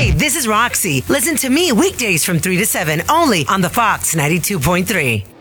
Hey, this is Roxy. Listen to me weekdays from 3 to 7 only on the Fox 92.3.